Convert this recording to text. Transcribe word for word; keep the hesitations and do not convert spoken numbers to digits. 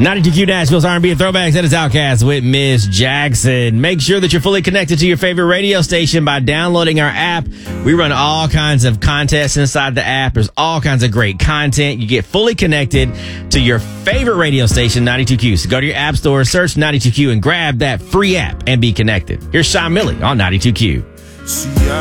ninety-two Q Nashville's R and B and Throwbacks. That is Outkast with Miss Jackson. Make sure that you're fully connected to your favorite radio station by downloading our app. We run all kinds of contests inside the app. There's all kinds of great content. You get fully connected to your favorite radio station, ninety-two Q. So go to your app store, search ninety-two Q, and grab that free app and be connected. Here's Sean Milley on ninety-two Q. See, I